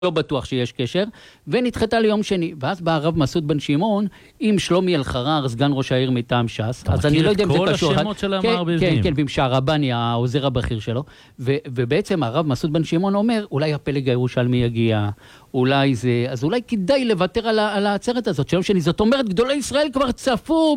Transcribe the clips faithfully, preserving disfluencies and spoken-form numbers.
לא בטוח שיש קשר, ונדחתה ליום שני. ואז בא הרב מסעוד בן שמעון עם שלומי אלחרר, סגן ראש העיר מטעם ש"ס. אתה מכיר את כל השמות של המערבבים. כן, כן, ועם שערבני, העוזר הבכיר שלו. ובעצם הרב מסעוד בן שמעון אומר, אולי הפלג הירושלמי יגיע, אולי זה, אז אולי כדאי לוותר על העצרת הזאת, שלום שני. זאת אומרת, גדולי ישראל כבר צפו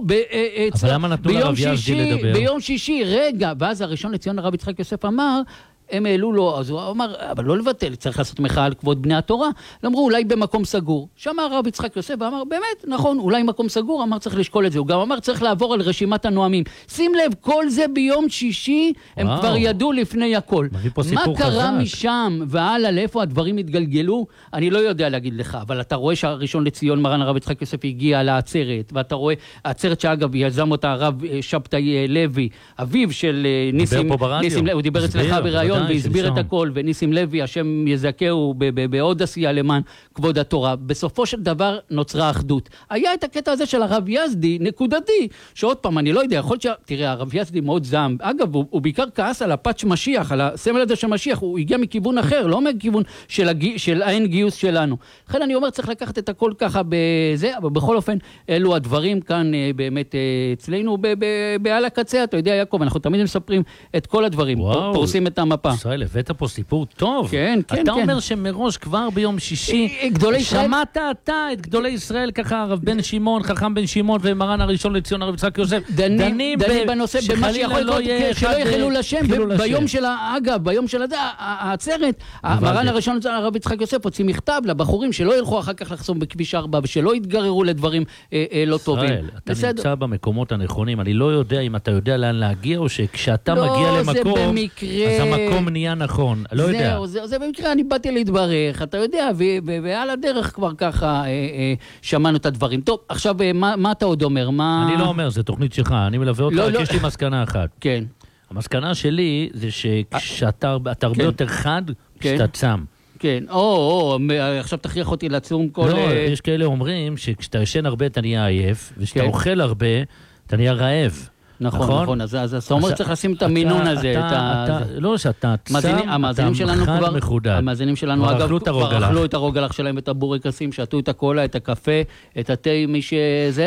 ביום שישי, ביום שישי, רגע, ואז הראשון לציון הרב יצחק יוסף אמר, הם העלו לו, אז הוא אמר, אבל לא לבטל, צריך לעשות מחאה על כבוד בני התורה. אמרו, אולי במקום סגור. שם הרב יצחק יוסף ואמר, באמת, נכון, אולי מקום סגור, אמר, צריך לשקול את זה. הוא גם אמר, צריך לעבור על רשימת הנואמים. שים לב, כל זה ביום שישי, הם וואו. כבר ידעו לפני הכל. מה קרה חזק. משם והלאה, לאיפה הדברים התגלגלו? אני לא יודע להגיד לך, אבל אתה רואה שהראשון לציון מרן הרב יצחק יוסף הגיע לעצרת, ואתה רואה, העצרת שאגב, יזם אותה הרב שבתאי לוי, אביו של ניסים, ניסים, הוא דיבר אצלך בראיון, והסביר את הכל, וניסים לוי, השם יזכהו בעוד עשייה למען כבוד התורה. בסופו של דבר נוצרה אחדות. היה את הקטע הזה של הרב יזדי, נקודתי, שעוד פעם, אני לא יודע, יכול להיות ש... תראה, הרב יזדי מאוד זעם. אגב, הוא, הוא בעיקר כעס על הפאץ' משיח, על הסמל הזה של משיח, הוא הגיע מכיוון אחר, לא מכיוון של, הג... של האין גיוס שלנו. לכן אני אומר, צריך לקחת את הכל ככה בזה, אבל בכל אופן, אלו הדברים כאן באמת אצלנו בעל הקצה, אתה יודע, יעקב, אנחנו תמיד מספרים את כל הדברים, פורסים את המפה. ישראל, הבאת פה סיפור טוב. כן, כן, אתה כן. אומר שמראש כבר ביום שישי, גדולי ישראל... שמעת אתה את גדולי ישראל, ככה הרב בן שמעון, חכם בן שמעון ומרן הראשון לציון הרב יצחק יוסף, דנים, דנים, דנים בנושא, במה שיכול לקרות, שלא יחלו לשם, ביום של, אגב, ביום של העצרת, מרן הראשון לציון הרב יצחק יוסף הוציא מכתב לבחורים שלא ילכו אחר כך לחסום בכביש ארבע, ושלא יתגררו לדברים לא טובים. ישראל, אתה נמצא במקומות הנכונים, אני לא יודע אם אתה יודע לאן להגיע, או שכשאתה מגיע למקום, אז המקום נהיה נכון, לא יודע. זהו, זה במקרה, אני באתי להתברך, אתה יודע, ועל הדרך כבר ככה שמענו את הדברים. טוב, עכשיו, מה אתה עוד אומר? אני לא אומר, זה תוכנית שלך, אני מלווה אותך, רק יש לי מסקנה אחת. כן. המסקנה שלי זה שכשאתה הרבה יותר חד, כשאתה צם. כן, או, או, עכשיו תכריח אותי לצום כל... לא, יש כאלה אומרים שכשאתה ישן הרבה אתה נהיה עייף, וכשאתה אוכל הרבה אתה נהיה רעב. נכון, נכון, אז אתה אומר צריך לשים את המינון הזה, לא, שאתה צם, אתה חד מחודד. המאזינים שלנו, אגב, כבר אכלו את הרוגלח שלהם, את הבורקסים, שתו את הקולה, את הקפה, את התה, מי שזה,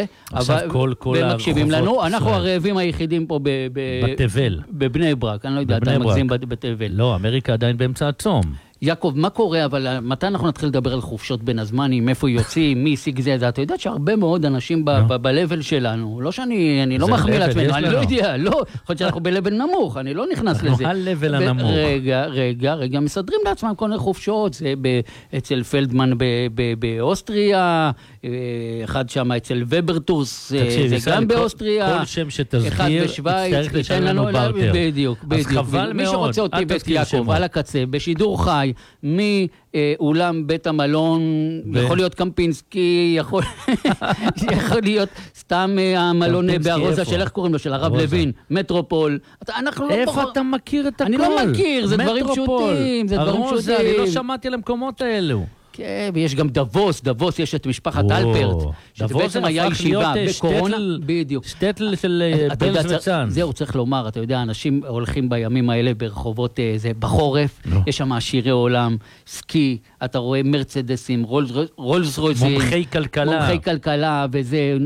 ומקשיבים לנו. אנחנו הרעבים היחידים פה בתבל. בבני ברק, אני לא יודע, אתה מגזים בתבל. לא, אמריקה עדיין באמצע הצום. יעקב, מה קורה, אבל מתי אנחנו נתחיל לדבר על חופשות בין הזמנים, איפה יוצאים, מי השיג זה, אתה יודע שהרבה מאוד אנשים ב-level שלנו, לא שאני, אני לא מחמיא לעצמנו, אני לא יודע, לא, יכול להיות שאנחנו ב-level נמוך, אני לא נכנס לזה. מה ה-level הנמוך? רגע, רגע, רגע, מסדרים לעצמם כל מיני חופשות, זה אצל פלדמן באוסטריה, אחד שם אצל וברטוס, זה גם באוסטריה, כל שם שתזכיר, יצטרך לשלם לנו בארטר. בדיוק, בדיוק. מי שרוצה אותי בית יעקב, על הקצה, בשידור חי, מאולם בית המלון, יכול להיות קמפינסקי, יכול להיות סתם המלון בארוזה של איך קוראים לו, של הרב לוין, מטרופול. איפה אתה מכיר את הכל? אני לא מכיר, זה דברים פשוטים, זה דברים פשוטים. אני לא שמעתי על המקומות האלו. כן, ויש גם דבוס, דבוס יש את משפחת אלפרט, שזה בעצם היה ישיבה בקורונה, בדיוק. שטטל של בלז וצאנז. זהו, צריך לומר, אתה יודע, אנשים הולכים בימים האלה ברחובות, זה בחורף, יש שם עשירי עולם, סקי, אתה רואה מרצדסים, רולס רויסים, מומחי כלכלה, מומחי כלכלה, וזה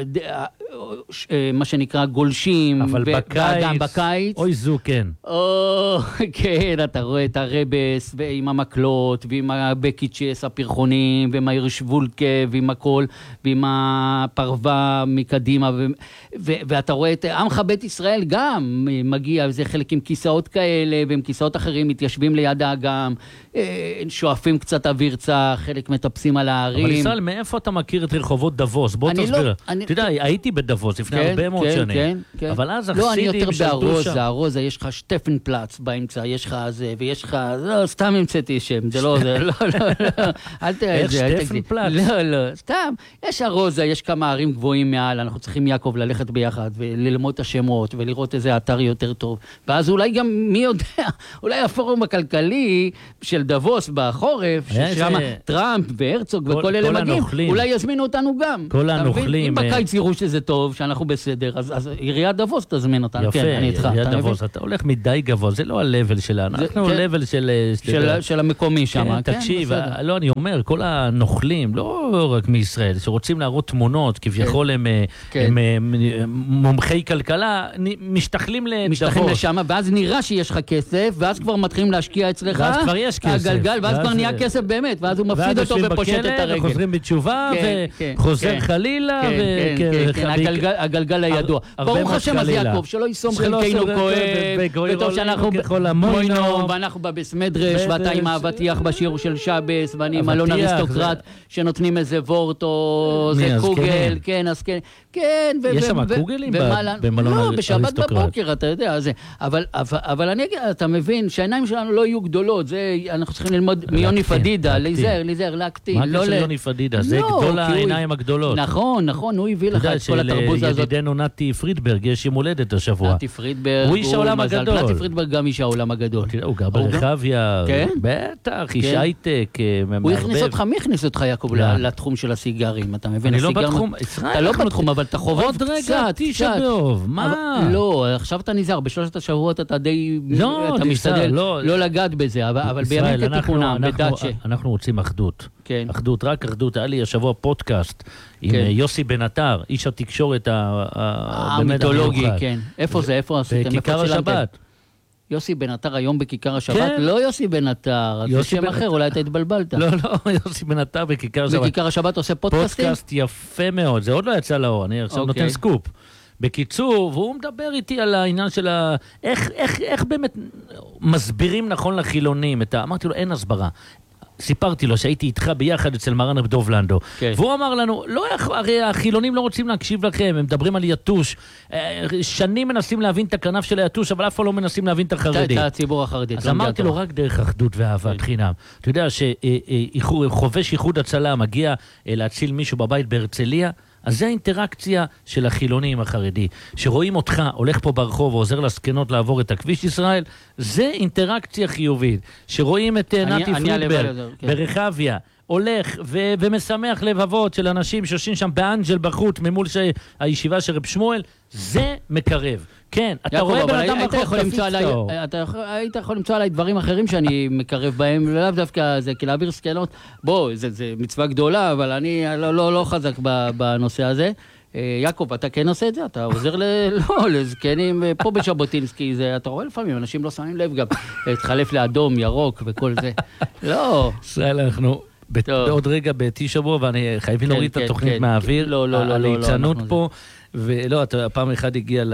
מה שנקרא גולשים, אבל בקיץ, אוי זו, כן. או, כן, אתה רואה את הרבס, ועם המקלות, ועם הבקיצ'ס, הפרחונים, ועם הירשוולקה, ועם הכל, ועם הפרווה מקדימה, ואתה רואה את עמך בית ישראל גם מגיע, וזה חלק עם כיסאות כאלה, ועם כיסאות אחרים מתיישבים ליד האגם, שואפים קצת אוויר צח, חלק מטפסים על הערים. אבל ישראל, מאיפה אתה מכיר את רחובות דבוס? בוא תסביר. אתה יודע, הייתי בדבוס לפני הרבה מאוד שנים. אבל אז לא, אני יותר בארוזה, ארוזה, יש לך שטפן פלץ באמצע, יש לך זה, ויש לך, לא, סתם המצאתי שם, זה לא, זה, לא, לא, לא, אל תראה את זה. איך שטפן פלץ? לא, לא, סתם, יש ארוזה, יש כמה ערים גבוהים מעל, אנחנו צריכים יעקב ללכת ביחד, וללמוד את השמות, ולראות איזה אתר יותר טוב. ואז אולי גם, מי יודע, אולי הפורום הכלכלי של דבוס בחורף, ששם טראמפ והרצוג וכל אלה מגיעים, אולי יזמינו אותנו גם. כל הנוכלים. אם בקיץ יראו שזה טוב. טוב, שאנחנו בסדר, אז עיריית דבוס תזמין אותנו. יפה, עיריית דבוס, אתה הולך מדי גבוה, זה לא ה-level שלנו, אנחנו ה-level של המקומי שם. תקשיב, לא, אני אומר, כל הנוכלים, לא רק מישראל, שרוצים להראות תמונות, כביכול הם מומחי כלכלה, משתכלים לדבוס. משתכלים לשם, ואז נראה שיש לך כסף, ואז כבר מתחילים להשקיע אצלך. ואז כבר יש כסף. הגלגל, ואז כבר נהיה כסף באמת, ואז הוא מפסיד אותו ופושט את הרגל. וחוזרים בתשובה, וחוזר חלילה, הגלגל הידוע. ברוך השם אז יעקב, שלא יסום חלקנו כואב, וטוב שאנחנו מוינו, ואנחנו בבס מדרש, ואתה עם האבטיח בשיעור של שבס, ואני עם אלון אריסטוקרט, שנותנים איזה וורט, או זה קוגל, כן, אז כן, כן, יש שם קוגלים במלון אריסטוקרט. לא, בשבת בבוקר, אתה יודע, אבל אני אגיד, אתה מבין שהעיניים שלנו לא יהיו גדולות, זה, אנחנו צריכים ללמוד מיוני פדידה, להיזהר, להיזהר, להקטין. מה קשר יוני פדידה? זה גדול העיניים הגדולות. נכון, נכון, הוא הביא לך את כל התרבוז הזאת. ידידנו נתי פרידברג, יש יום הולדת השבוע. נתי פרידברג, הוא איש העולם הגדול. נתי פרידברג גם איש העולם הגדול. הוא גר ברחביה, בטח, איש הייטק. הוא הכניס אותך, מי הכניס אותך, יעקב, לתחום של הסיגרים? אתה מבין? אני לא בתחום, אתה לא בתחום, אבל אתה חובב עוד רגע, תשע באוב, מה? לא, עכשיו אתה נזהר, בשלושת השבועות אתה די, אתה משתדל לא לגעת בזה, אבל בימים כתיקונם, בדאצ'ה. אנחנו רוצים אחדות. אחדות, רק אחדות. היה לי השבוע פודקאסט עם יוסי בן עטר, איש התקשורת המיתולוגי, כן. איפה זה? איפה עשיתם? בכיכר השבת. יוסי בן עטר היום בכיכר השבת? לא יוסי בן עטר, זה שם אחר, אולי אתה התבלבלת. לא, לא, יוסי בן עטר בכיכר השבת. בכיכר השבת עושה פודקאסטים? פודקאסט יפה מאוד, זה עוד לא יצא לאור, אני עכשיו נותן סקופ. בקיצור, והוא מדבר איתי על העניין של ה... איך, איך, איך באמת מסבירים נכון לחילונים את ה... אמרתי לו, אין הסברה. סיפרתי לו שהייתי איתך ביחד אצל מרן רב דוב לנדו, כן. והוא אמר לנו, לא, הרי החילונים לא רוצים להקשיב לכם, הם מדברים על יתוש, שנים מנסים להבין את הכנף של היתוש, אבל אף פעם לא מנסים להבין את החרדי. את הציבור החרדי. אז אמרתי לו, רק דרך אחדות ואהבת חינם. אתה יודע שחובש איחוד הצלה מגיע להציל מישהו בבית בהרצליה, אז זה האינטראקציה של החילוני עם החרדי. שרואים אותך, הולך פה ברחוב ועוזר לסקנות לעבור את הכביש ישראל, זה אינטראקציה חיובית. שרואים את נתי פרידברג ברחביה, הולך ו- ומשמח לבבות של אנשים שיושבים שם באנג'ל בחוץ ממול ש- הישיבה של רב שמואל, זה מקרב. כן, אתה יעקב, רואה בן אדם בחוק, תפיץ אותו. אתה היית יכול למצוא עליי דברים אחרים שאני מקרב בהם, ולאו דווקא זה, כי להעביר סקנות, בוא, זה, זה מצווה גדולה, אבל אני לא, לא, לא חזק בנושא הזה. יעקב, אתה כן עושה את זה? אתה עוזר ל... לא, לזקנים פה בשבוטינסקי, זה, אתה רואה לפעמים, אנשים לא שמים לב גם, התחלף לאדום, ירוק וכל זה. לא. ישראל, אנחנו... בעוד רגע בעתי שבוע, ואני חייבים להוריד את התוכנית מהאוויר, לא, לא, לא, הליצנות פה, ולא, הפעם אחד הגיע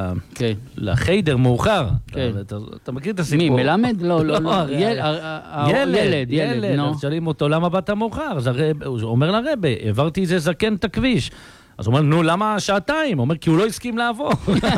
לחיידר מאוחר, אתה מכיר את הסיפור? מי, מלמד? לא, לא, לא, ילד, ילד, שואלים אותו, למה באת מאוחר? הוא אומר לרבא, העברתי איזה זקן את הכביש, אז הוא אומר, נו, למה שעתיים? הוא אומר, כי הוא לא הסכים לעבור.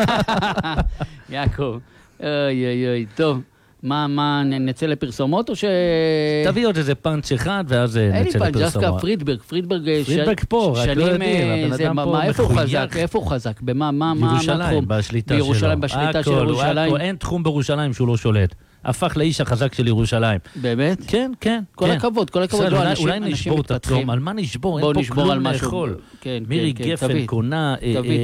יעקב, אוי, אוי, אוי, טוב. מה, מה, נצא לפרסומות או ש... תביא עוד איזה פאנץ' אחד ואז נצא לפרסומות. אין לי פאנץ', דווקא פרידברג, פרידברג... פרידברג פה, רק לא יודעים, הבן אדם פה מחוייך. איפה הוא חזק? איפה הוא חזק? במה, מה, מה, ירושלים, בשליטה שלו. בירושלים, בשליטה של ירושלים. אין תחום בירושלים שהוא לא שולט. הפך לאיש החזק של ירושלים. באמת? כן, כן. כל הכבוד, כל הכבוד. אולי נשבור את התחום, על מה נשבור? אין פה כלום לאכול. מירי גפן קונה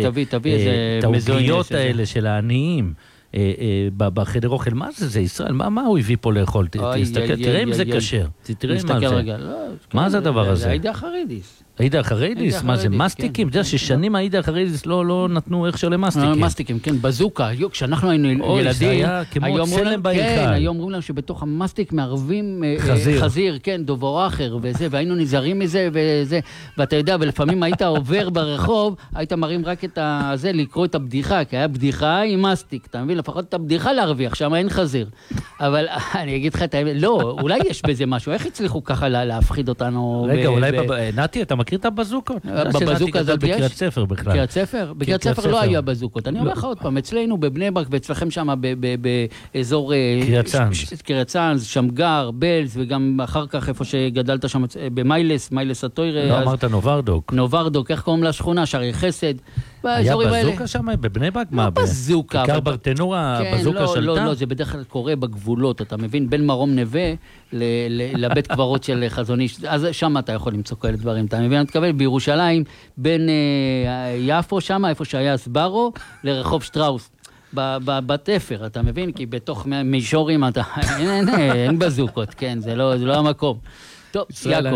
את העוגיות האלה של העניים. בחדר אוכל, מה זה זה ישראל? מה הוא הביא פה לאכול? תסתכל, תראה אם זה כשר. תראה מה זה. מה זה הדבר הזה? זה העידה החרדיס. העידה החרדיס? מה זה? מסטיקים? אתה יודע ששנים העידה החרדיס לא נתנו הכשר למסטיקים. מסטיקים, כן, בזוקה. כשאנחנו היינו ילדים, אוי, זה היה כמו צלם בהיכל. כן, היום אומרים לנו שבתוך המסטיק מערבים חזיר, כן, דובור אחר וזה, והיינו נזהרים מזה וזה, ואתה יודע, ולפעמים היית עובר ברחוב, היית מרים רק את זה, לקרוא את הבדיחה, כי היה בדיחה עם מסטיק, אתה מבין? לפחות את הבדיחה להרוויח, שם אין חזיר. אבל אני אגיד לך את האמת, לא, אולי יש בזה משהו, איך הצליחו ככה להפחיד אותנו? רגע, אולי, נתי, אתה מכיר את הבזוקות? בבזוקה הזאת יש? בקריית ספר בכלל. בקריית ספר? בקריית ספר לא היה בזוקות. אני אומר לך עוד פעם, אצלנו בבני ברק ואצלכם שם באזור קריית צאנז, שמגר, בלז, וגם אחר כך איפה שגדלת שם במיילס, מיילס התוירה. לא אמרת נוברדוק. נוברדוק, איך קוראים לשכונה? שערי חסד. היה באזורים האלה. בזוקה שם בבני ברק? לא מה? בזוקה. בעיקר אבל- ברטנורה, כן, בזוקה לא, שלטה? לא, לא, זה בדרך כלל קורה בגבולות, אתה מבין? בין מרום נווה ל- ל- לבית קברות של חזון איש, אז שם אתה יכול למצוא כאלה דברים, אתה מבין? אני מתכוון בירושלים, בין אה, יפו שם, איפה שהיה סברו, לרחוב שטראוס. ב- ב- בתפר, אתה מבין? כי בתוך מישורים אתה, אין, אין, אין בזוקות, כן, זה לא, זה לא המקום. טוב, ישראל, יעקב.